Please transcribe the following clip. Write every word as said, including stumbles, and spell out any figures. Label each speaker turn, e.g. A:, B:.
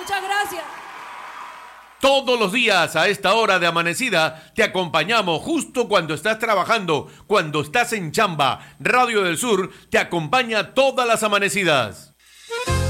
A: Muchas gracias.
B: Todos los días a esta hora de amanecida te acompañamos justo cuando estás trabajando, cuando estás en chamba. Radio del Sur te acompaña todas las amanecidas.